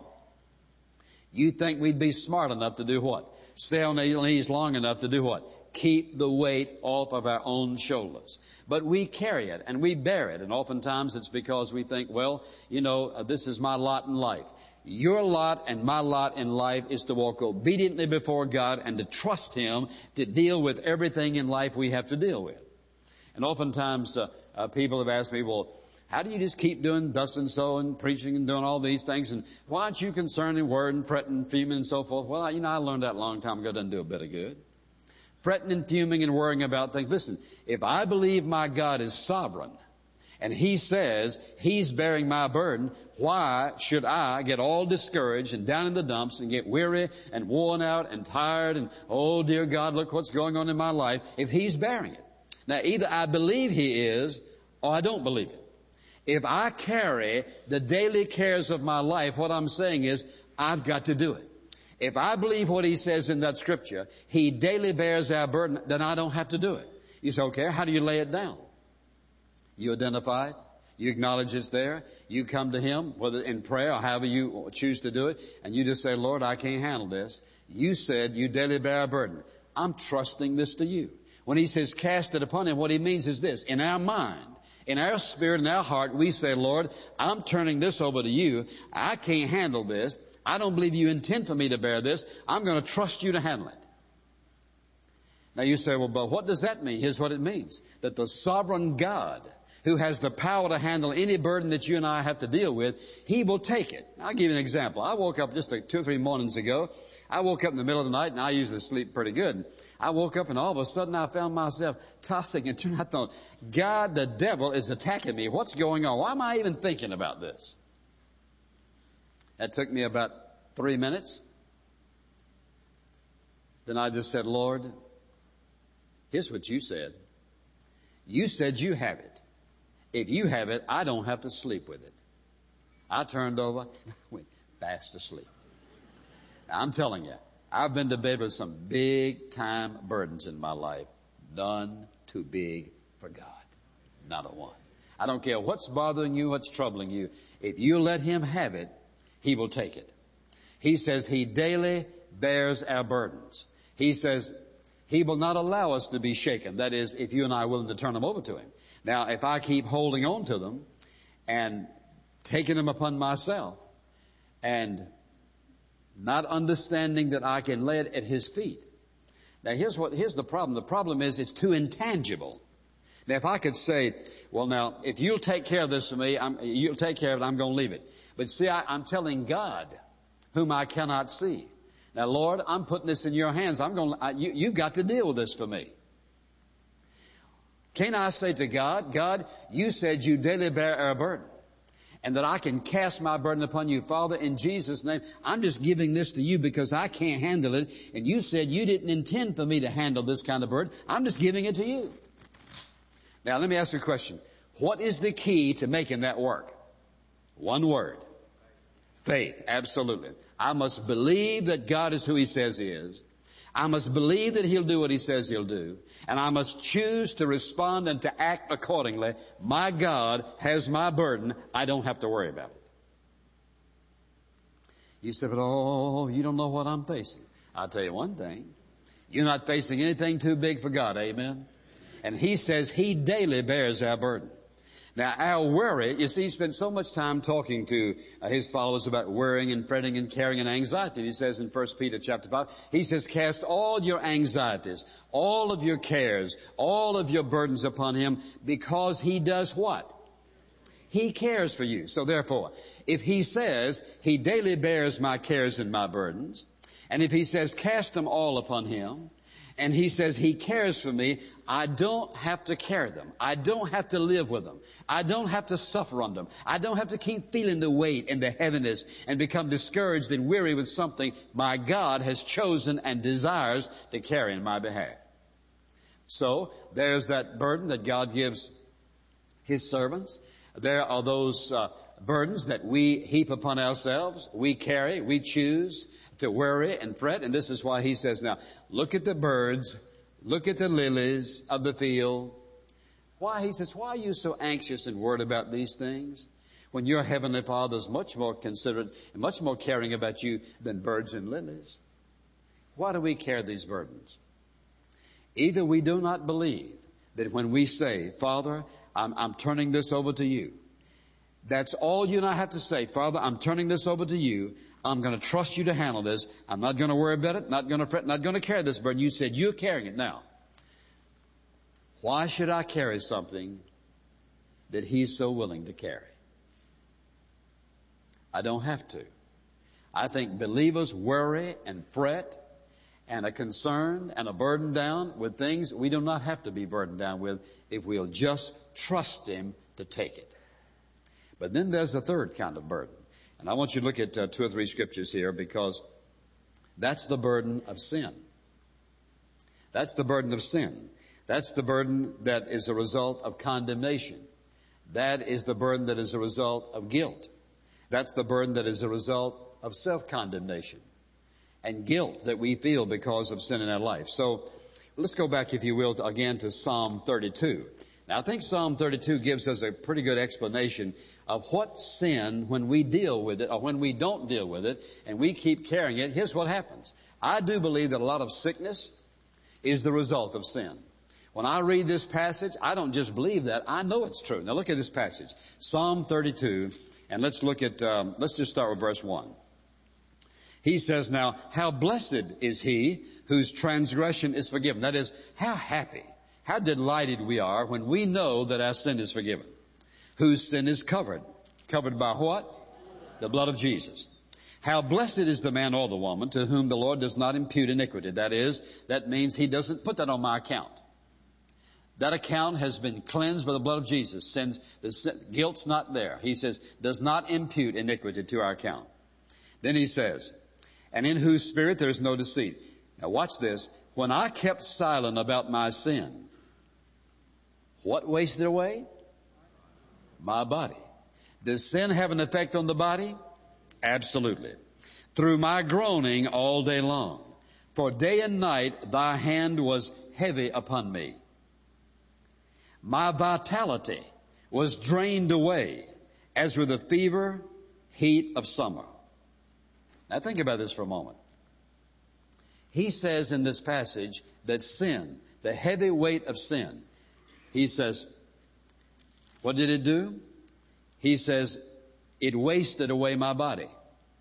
You think we'd be smart enough to do what? Stay on their knees long enough to do what? Keep the weight off of our own shoulders. But we carry it and we bear it. And oftentimes it's because we think, well, this is my lot in life. Your lot and my lot in life is to walk obediently before God and to trust Him to deal with everything in life we have to deal with. And oftentimes people have asked me, well, how do you just keep doing thus and so and preaching and doing all these things? And why aren't you concerned in word and fretting and fuming and so forth? Well, I learned that a long time ago. It doesn't do a bit of good. Fretting and fuming and worrying about things. Listen, if I believe my God is sovereign and He says He's bearing my burden, why should I get all discouraged and down in the dumps and get weary and worn out and tired and, oh dear God, look what's going on in my life if He's bearing it? Now, either I believe He is or I don't believe it. If I carry the daily cares of my life, what I'm saying is I've got to do it. If I believe what He says in that scripture, He daily bears our burden, then I don't have to do it. You say, okay, how do you lay it down? You identify it. You acknowledge it's there. You come to Him, whether in prayer or however you choose to do it, and you just say, Lord, I can't handle this. You said you daily bear a burden. I'm trusting this to You. When He says cast it upon Him, what He means is this. In our mind, in our spirit and our heart, we say, Lord, I'm turning this over to You. I can't handle this. I don't believe You intend for me to bear this. I'm going to trust You to handle it. Now you say, well, but what does that mean? Here's what it means. That the sovereign God, who has the power to handle any burden that you and I have to deal with, He will take it. I'll give you an example. I woke up just 2 or 3 mornings ago. I woke up in the middle of the night, and I usually sleep pretty good. I woke up, and all of a sudden I found myself tossing and turning. I thought, God, the devil is attacking me. What's going on? Why am I even thinking about this? That took me about 3 minutes. Then I just said, Lord, here's what You said. You said You have it. If You have it, I don't have to sleep with it. I turned over and went fast asleep. Now, I'm telling you, I've been to bed with some big time burdens in my life. None too big for God. Not a one. I don't care what's bothering you, what's troubling you. If you let Him have it, He will take it. He says He daily bears our burdens. He says He will not allow us to be shaken. That is, if you and I are willing to turn them over to Him. Now, if I keep holding on to them and taking them upon myself and not understanding that I can lay it at His feet. Now, here's the problem. The problem is it's too intangible. Now, if I could say, well, now, if you'll take care of this for me, you'll take care of it, I'm going to leave it. But see, I'm telling God, whom I cannot see. Now, Lord, I'm putting this in your hands. You've got to deal with this for me. Can't I say to God, God, you said you daily bear our burden, and that I can cast my burden upon you. Father, in Jesus' name, I'm just giving this to you because I can't handle it. And you said you didn't intend for me to handle this kind of burden. I'm just giving it to you. Now, let me ask you a question. What is the key to making that work? One word. Faith. Absolutely. I must believe that God is who He says He is. I must believe that He'll do what He says He'll do. And I must choose to respond and to act accordingly. My God has my burden. I don't have to worry about it. You said, but you don't know what I'm facing. I'll tell you one thing. You're not facing anything too big for God. Amen. And He says He daily bears our burden. Now, our worry, you see, He spent so much time talking to His followers about worrying and fretting and carrying and anxiety. And He says in 1 Peter chapter 5, He says, cast all your anxieties, all of your cares, all of your burdens upon Him, because He does what? He cares for you. So therefore, if He says He daily bears my cares and my burdens, and if He says cast them all upon Him, and He says He cares for me, I don't have to carry them. I don't have to live with them. I don't have to suffer on them. I don't have to keep feeling the weight and the heaviness and become discouraged and weary with something my God has chosen and desires to carry in my behalf. So there's that burden that God gives His servants. There are those burdens that we heap upon ourselves, we carry, we choose to worry and fret. And this is why He says, now, look at the birds, look at the lilies of the field. Why? He says, why are you so anxious and worried about these things when your Heavenly Father is much more considerate and much more caring about you than birds and lilies? Why do we carry these burdens? Either we do not believe that when we say, Father, I'm turning this over to you. That's all you and I have to say. Father, I'm turning this over to you. I'm going to trust you to handle this. I'm not going to worry about it, not going to fret, not going to carry this burden. You said you're carrying it now. Why should I carry something that He's so willing to carry? I don't have to. I think believers worry and fret and are concerned and are burdened down with things we do not have to be burdened down with if we'll just trust Him to take it. But then there's a third kind of burden. And I want you to look at 2 or 3 scriptures here, because that's the burden of sin. That's the burden of sin. That's the burden that is a result of condemnation. That is the burden that is a result of guilt. That's the burden that is a result of self-condemnation and guilt that we feel because of sin in our life. So let's go back, if you will, again to Psalm 32. Now, I think Psalm 32 gives us a pretty good explanation of what sin, when we deal with it or when we don't deal with it and we keep carrying it, here's what happens. I do believe that a lot of sickness is the result of sin. When I read this passage, I don't just believe that. I know it's true. Now look at this passage. Psalm 32, and let's just start with verse 1. He says, now, how blessed is he whose transgression is forgiven. That is, how happy, how delighted we are when we know that our sin is forgiven. Whose sin is covered. Covered by what? The blood of Jesus. How blessed is the man or the woman to whom the Lord does not impute iniquity. That means He doesn't put that on my account. That account has been cleansed by the blood of Jesus. Guilt's not there. He says, does not impute iniquity to our account. Then He says, and in whose spirit there is no deceit. Now watch this. When I kept silent about my sin, what wasted away? My body. Does sin have an effect on the body? Absolutely. Through my groaning all day long. For day and night thy hand was heavy upon me. My vitality was drained away as with the fever heat of summer. Now think about this for a moment. He says in this passage that sin, the heavy weight of sin, he says, what did it do? He says, it wasted away my body.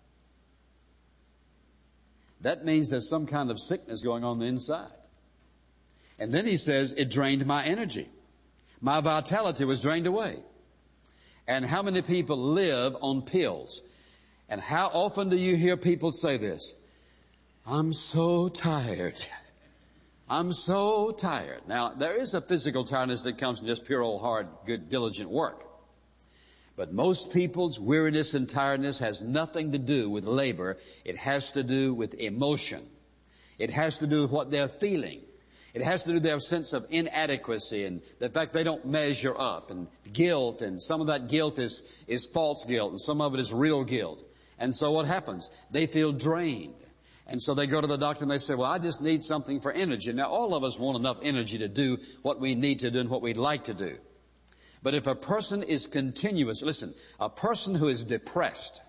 That means there's some kind of sickness going on the inside. And then he says, it drained my energy. My vitality was drained away. And how many people live on pills? And how often do you hear people say this? I'm so tired. I'm so tired. Now, there is a physical tiredness that comes from just pure old hard, good, diligent work. But most people's weariness and tiredness has nothing to do with labor. It has to do with emotion. It has to do with what they're feeling. It has to do with their sense of inadequacy and the fact they don't measure up, and guilt, and some of that guilt is false guilt, and some of it is real guilt. And so what happens? They feel drained. And so they go to the doctor and they say, well, I just need something for energy. Now, all of us want enough energy to do what we need to do and what we'd like to do. But if a person is continuous, listen, a person who is depressed,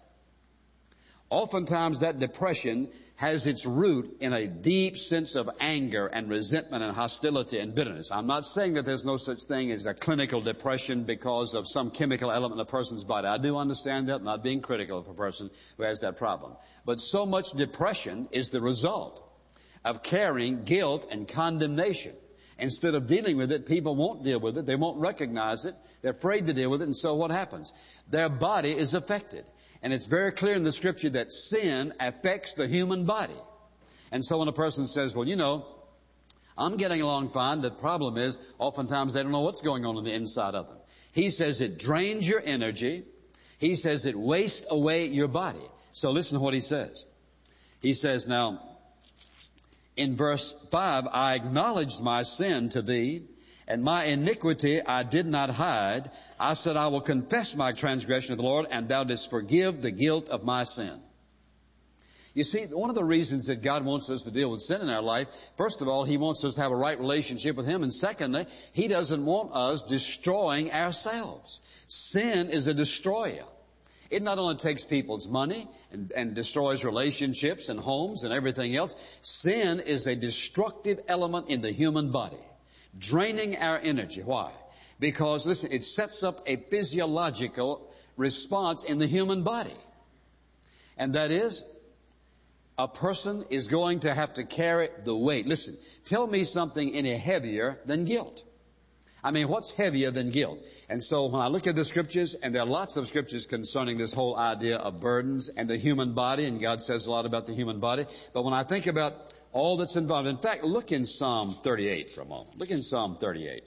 oftentimes that depression has its root in a deep sense of anger and resentment and hostility and bitterness. I'm not saying that there's no such thing as a clinical depression because of some chemical element in a person's body. I do understand that. I'm not being critical of a person who has that problem. But so much depression is the result of carrying guilt and condemnation. Instead of dealing with it, people won't deal with it. They won't recognize it. They're afraid to deal with it. And so what happens? Their body is affected. And it's very clear in the Scripture that sin affects the human body. And so when a person says, well, you know, I'm getting along fine, the problem is oftentimes they don't know what's going on the inside of them. He says it drains your energy. He says it wastes away your body. So listen to what he says. He says, now, in verse 5, I acknowledged my sin to thee, and my iniquity I did not hide. I said, I will confess my transgression to the Lord, and thou didst forgive the guilt of my sin. You see, one of the reasons that God wants us to deal with sin in our life, first of all, He wants us to have a right relationship with Him. And secondly, He doesn't want us destroying ourselves. Sin is a destroyer. It not only takes people's money and destroys relationships and homes and everything else. Sin is a destructive element in the human body, draining our energy. Why? Because, listen, it sets up a physiological response in the human body. And that is, a person is going to have to carry the weight. Listen, tell me something any heavier than guilt. I mean, what's heavier than guilt? And so when I look at the Scriptures, and there are lots of Scriptures concerning this whole idea of burdens and the human body, and God says a lot about the human body. But when I think about all that's involved, in fact, look in Psalm 38 for a moment. Look in Psalm 38.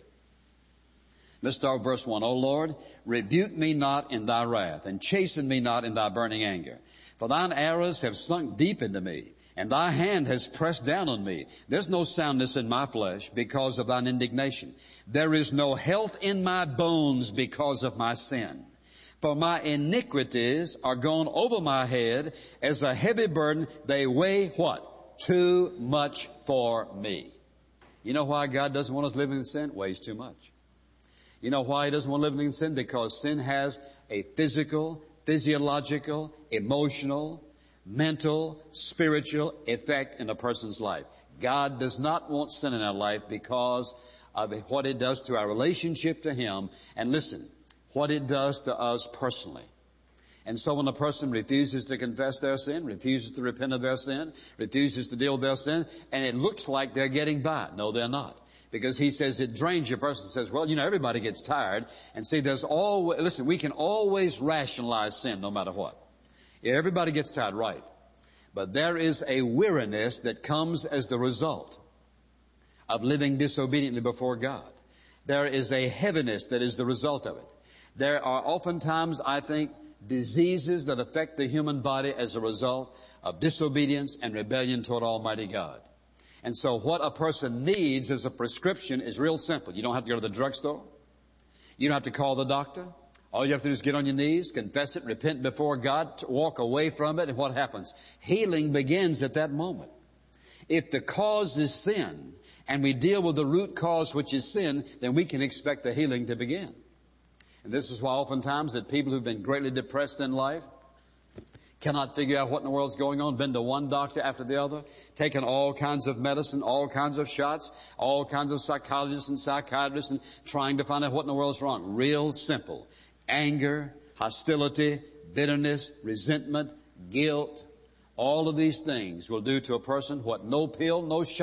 Let's start verse 1. O Lord, rebuke me not in thy wrath, and chasten me not in thy burning anger. For thine arrows have sunk deep into me, and thy hand has pressed down on me. There's no soundness in my flesh because of thine indignation. There is no health in my bones because of my sin. For my iniquities are gone over my head as a heavy burden. They weigh what? Too much for me. You know why God doesn't want us living in sin? It weighs too much. You know why He doesn't want living in sin? Because sin has a physical, physiological, emotional, mental, spiritual effect in a person's life. God does not want sin in our life because of what it does to our relationship to Him. And listen, what it does to us personally. And so when a person refuses to confess their sin, refuses to repent of their sin, refuses to deal with their sin, and it looks like they're getting by. No, they're not. Because He says it drains you. A person says, well, you know, everybody gets tired. And see, listen, we can always rationalize sin no matter what. Yeah, everybody gets tired, right. But there is a weariness that comes as the result of living disobediently before God. There is a heaviness that is the result of it. There are oftentimes, I think, diseases that affect the human body as a result of disobedience and rebellion toward Almighty God. And so what a person needs as a prescription is real simple. You don't have to go to the drugstore. You don't have to call the doctor. All you have to do is get on your knees, confess it, repent before God, walk away from it, and what happens? Healing begins at that moment. If the cause is sin, and we deal with the root cause, which is sin, then we can expect the healing to begin. And this is why oftentimes that people who've been greatly depressed in life Cannot figure out what in the world's going on. Been to one doctor after the other. Taken all kinds of medicine, all kinds of shots, all kinds of psychologists and psychiatrists, and trying to find out what in the world's wrong. Real simple. Anger, hostility, bitterness, resentment, guilt. All of these things will do to a person what no pill, no shot